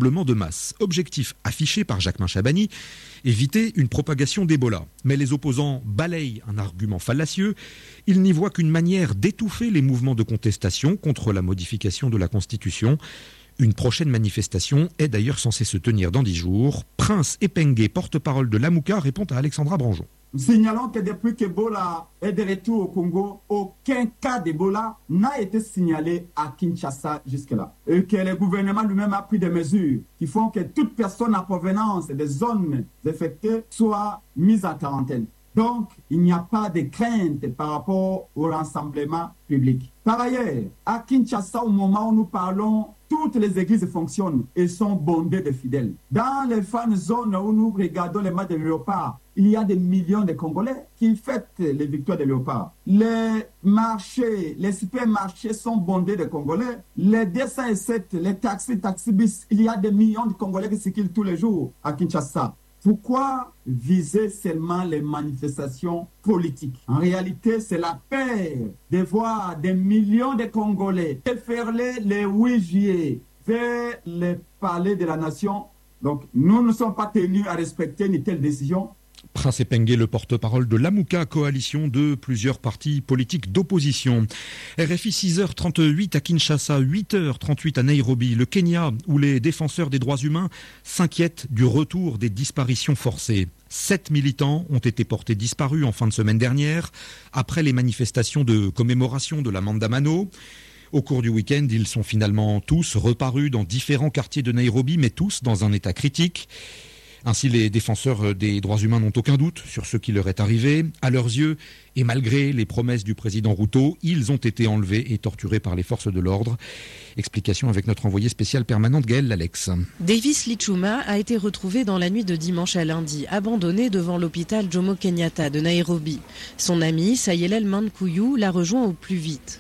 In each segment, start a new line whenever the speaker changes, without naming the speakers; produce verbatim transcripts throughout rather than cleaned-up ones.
rassemblement de masse. Objectif affiché par Jacquemain Chabani, éviter une propagation d'Ebola. Mais les opposants balayent un argument fallacieux. Ils n'y voient qu'une manière d'étouffer les mouvements de contestation contre la modification de la Constitution. Une prochaine manifestation est d'ailleurs censée se tenir dans dix jours. Prince Epengue, porte-parole de l'Amouka, répond à Alexandra Branjon.
Nous signalons que depuis qu'Ebola est de retour au Congo, aucun cas d'Ebola n'a été signalé à Kinshasa jusque-là. Et que le gouvernement lui-même a pris des mesures qui font que toute personne en provenance des zones affectées soit mise en quarantaine. Donc, il n'y a pas de crainte par rapport au rassemblement public. Par ailleurs, à Kinshasa, au moment où nous parlons, toutes les églises fonctionnent et sont bondées de fidèles. Dans les fan zones où nous regardons les matchs de Léopard, il y a des millions de Congolais qui fêtent les victoires de Léopard. Les marchés, les supermarchés sont bondés de Congolais. Les deux cent sept, les taxis, taxibus, il y a des millions de Congolais qui circulent tous les jours à Kinshasa. Pourquoi viser seulement les manifestations politiques? En réalité, c'est la peur de voir des millions de Congolais déferler le huit juillet vers le palais de la nation. Donc, nous ne sommes pas tenus à respecter une telle décision.
Prince Epengue, le porte-parole de l'Amouka, coalition de plusieurs partis politiques d'opposition. R F I six heures trente-huit à Kinshasa, huit heures trente-huit à Nairobi, le Kenya, où les défenseurs des droits humains s'inquiètent du retour des disparitions forcées. Sept militants ont été portés disparus en fin de semaine dernière, après les manifestations de commémoration de la Mandamano. Au cours du week-end, ils sont finalement tous reparus dans différents quartiers de Nairobi, mais tous dans un état critique. Ainsi, les défenseurs des droits humains n'ont aucun doute sur ce qui leur est arrivé. À leurs yeux, et malgré les promesses du président Ruto, ils ont été enlevés et torturés par les forces de l'ordre. Explication avec notre envoyé spécial permanente Gaël Lalex.
Davis Lichuma a été retrouvé dans la nuit de dimanche à lundi, abandonné devant l'hôpital Jomo Kenyatta de Nairobi. Son ami, Sayelel Mankuyu, l'a rejoint au plus vite.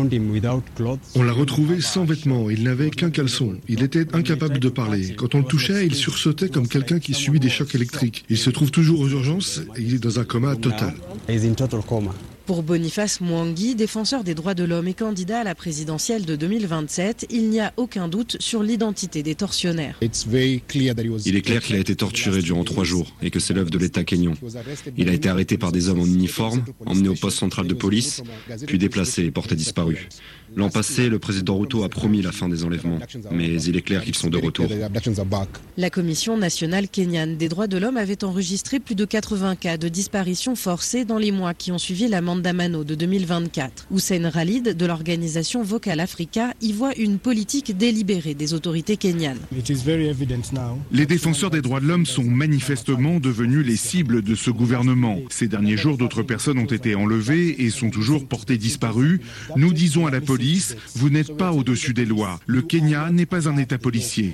On l'a retrouvé sans vêtements, il n'avait qu'un caleçon. Il était incapable de parler. Quand on le touchait, il sursautait comme quelqu'un qui subit des chocs électriques. Il se trouve toujours aux urgences et il est dans un coma total.
Pour Boniface Mwangi, défenseur des droits de l'homme et candidat à la présidentielle de deux mille vingt-sept, il n'y a aucun doute sur l'identité des tortionnaires.
Il est clair qu'il a été torturé durant trois jours et que c'est l'œuvre de l'État kényan. Il a été arrêté par des hommes en uniforme, emmené au poste central de police, puis déplacé et porté disparu. L'an passé, le président Ruto a promis la fin des enlèvements, mais il est clair qu'ils sont de retour.
La Commission nationale kenyane des droits de l'homme avait enregistré plus de quatre-vingts cas de disparition forcée dans les mois qui ont suivi la Mandamano de deux mille vingt-quatre. Hussein Khalid de l'organisation Vocal Africa y voit une politique délibérée des autorités kenyanes.
Les défenseurs des droits de l'homme sont manifestement devenus les cibles de ce gouvernement. Ces derniers jours, d'autres personnes ont été enlevées et sont toujours portées disparues. Nous disons à la police, vous n'êtes pas au-dessus des lois. Le Kenya n'est pas un État policier.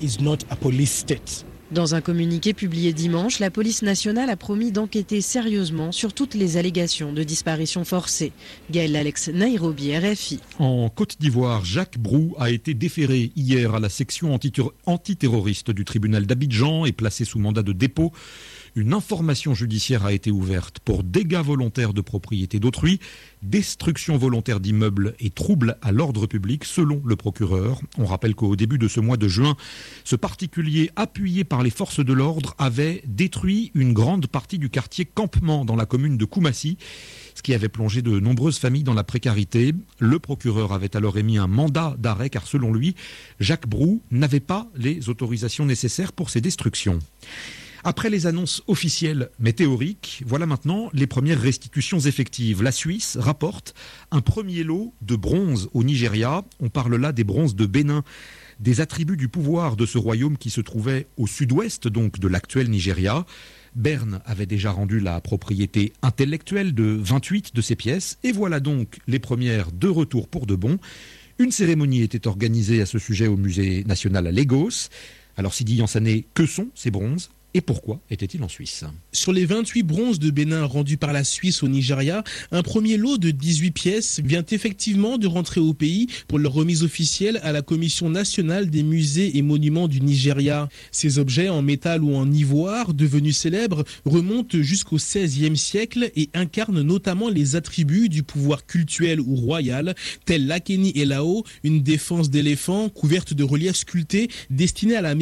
Dans un communiqué publié dimanche, la police nationale a promis d'enquêter sérieusement sur toutes les allégations de disparition forcée. Gaël Alex, Nairobi, R F I.
En Côte d'Ivoire, Jacques Brou a été déféré hier à la section antiterroriste du tribunal d'Abidjan et placé sous mandat de dépôt. Une information judiciaire a été ouverte pour dégâts volontaires de propriété d'autrui, destruction volontaire d'immeubles et troubles à l'ordre public, selon le procureur. On rappelle qu'au début de ce mois de juin, ce particulier, appuyé par les forces de l'ordre, avait détruit une grande partie du quartier Campement dans la commune de Koumassi, ce qui avait plongé de nombreuses familles dans la précarité. Le procureur avait alors émis un mandat d'arrêt car, selon lui, Jacques Brou n'avait pas les autorisations nécessaires pour ces destructions. Après les annonces officielles mais théoriques, voilà maintenant les premières restitutions effectives. La Suisse rapporte un premier lot de bronze au Nigeria. On parle là des bronzes de Bénin, des attributs du pouvoir de ce royaume qui se trouvait au sud-ouest donc de l'actuel Nigeria. Berne avait déjà rendu la propriété intellectuelle de vingt-huit de ces pièces. Et voilà donc les premières de retour pour de bon. Une cérémonie était organisée à ce sujet au Musée national à Lagos. Alors Sidi Yansané, que sont ces bronzes ? Et pourquoi était-il en Suisse ?
Sur les vingt-huit bronzes de Bénin rendus par la Suisse au Nigeria, un premier lot de dix-huit pièces vient effectivement de rentrer au pays pour leur remise officielle à la Commission nationale des musées et monuments du Nigeria. Ces objets en métal ou en ivoire, devenus célèbres, remontent jusqu'au seizième siècle et incarnent notamment les attributs du pouvoir cultuel ou royal, tels l'Akeni Elao, une défense d'éléphant couverte de reliefs sculptés destinés à la